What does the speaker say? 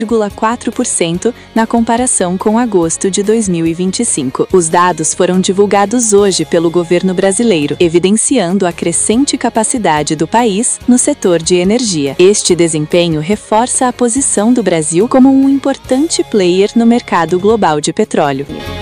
0,4% na comparação com agosto de 2025. Os dados foram divulgados hoje pelo governo brasileiro, evidenciando a crescente capacidade do país no setor de energia. Este desempenho reforça a posição do Brasil como um importante player no mercado global de petróleo.